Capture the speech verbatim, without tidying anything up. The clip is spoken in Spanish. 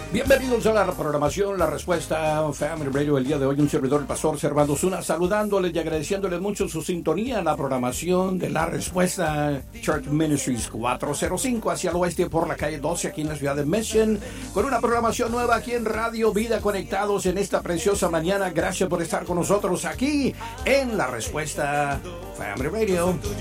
Bienvenidos a la programación La Respuesta Family Radio. El día de hoy un servidor, el pastor Servando Zuna, saludándoles y agradeciéndoles mucho su sintonía en la programación de La Respuesta Church Ministries cuatrocientos cinco hacia el oeste por la calle doce aquí en la ciudad de Mission, con una programación nueva aquí en Radio Vida, conectados en esta preciosa mañana. Gracias por estar con nosotros aquí en La Respuesta Family Radio.